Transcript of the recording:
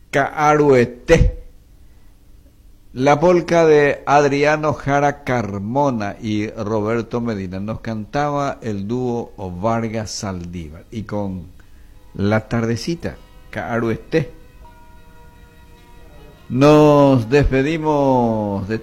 Caaruete. La polca de Adriano Jara Carmona y Roberto Medina. Nos cantaba el dúo Vargas Saldívar. Y con La Tardecita, Caaruete, nos despedimos de